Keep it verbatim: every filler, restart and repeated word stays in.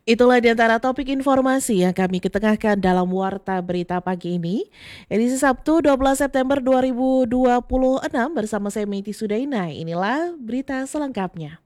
Itulah di antara topik informasi yang kami ketengahkan dalam Warta Berita pagi ini, edisi Sabtu dua belas September dua ribu dua puluh enam bersama saya Meti Sudaina. Inilah berita selengkapnya.